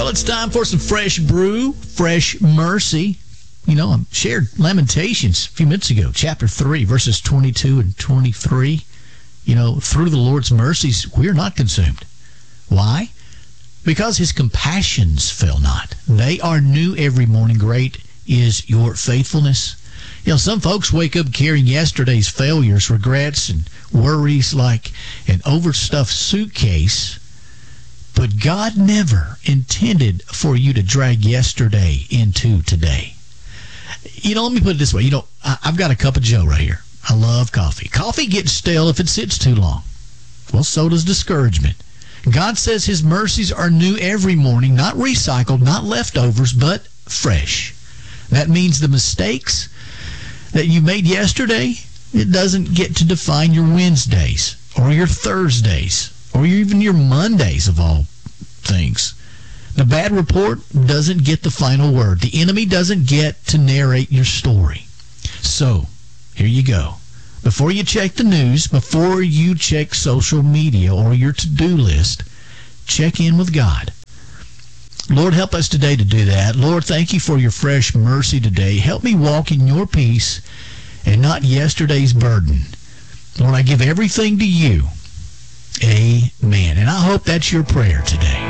Well, it's time for some fresh brew, fresh mercy. You know, I shared Lamentations a few minutes ago, chapter 3, verses 22 and 23. You know, through the Lord's mercies, we are not consumed. Why? Because his compassions fail not. They are new every morning. Great is your faithfulness. You know, some folks wake up carrying yesterday's failures, regrets, and worries like an overstuffed suitcase. But God never intended for you to drag yesterday into today. You know, let me put it this way. You know, I've got a cup of Joe right here. I love coffee. Coffee gets stale if it sits too long. Well, so does discouragement. God says his mercies are new every morning, not recycled, not leftovers, but fresh. That means the mistakes that you made yesterday, it doesn't get to define your Wednesdays or your Thursdays or even your Mondays of all things. The bad report doesn't get the final word. The enemy doesn't get to narrate your story. So, here you go. Before you check the news, before you check social media or your to-do list, check in with God. Lord, help us today to do that. Lord, thank you for your fresh mercy today. Help me walk in your peace and not yesterday's burden. Lord, I give everything to you. Amen. And I hope that's your prayer today.